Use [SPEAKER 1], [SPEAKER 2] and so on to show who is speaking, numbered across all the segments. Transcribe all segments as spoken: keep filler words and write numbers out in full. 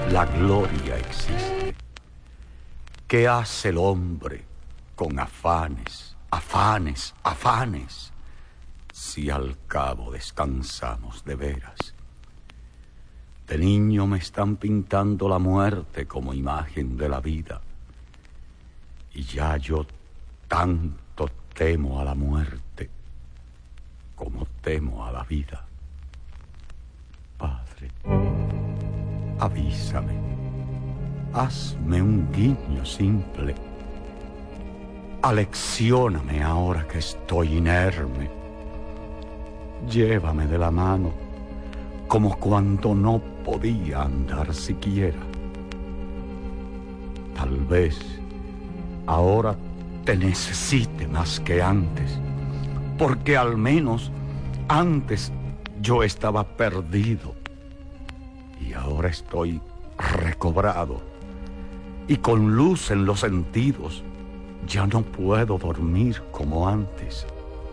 [SPEAKER 1] la gloria existe. ¿Qué hace el hombre con afanes, afanes, afanes, si al cabo descansamos de veras? De niño me están pintando la muerte como imagen de la vida, y ya yo tanto temo a la muerte como temo a la vida. Padre, avísame, hazme un guiño simple, aleccióname ahora que estoy inerme, llévame de la mano como cuando no podía andar siquiera. Tal vez ahora te necesite más que antes, porque al menos antes yo estaba perdido y ahora estoy recobrado y con luz en los sentidos. Ya no puedo dormir como antes.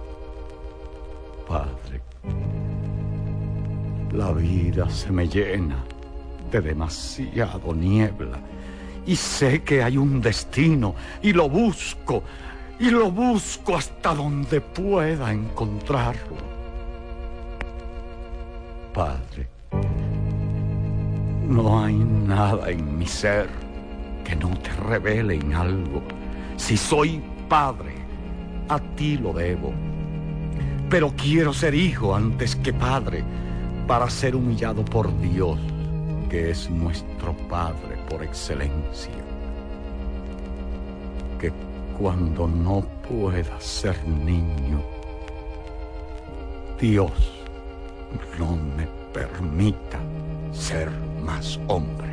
[SPEAKER 1] Padre, la vida se me llena de demasiado niebla y sé que hay un destino y lo busco, y lo busco hasta donde pueda encontrarlo. Padre, no hay nada en mi ser que no te revele en algo. Si soy padre, a ti lo debo, pero quiero ser hijo antes que padre, para ser humillado por Dios, que es nuestro Padre por excelencia. Que cuando no pueda ser niño, Dios no me permita ser más hombre.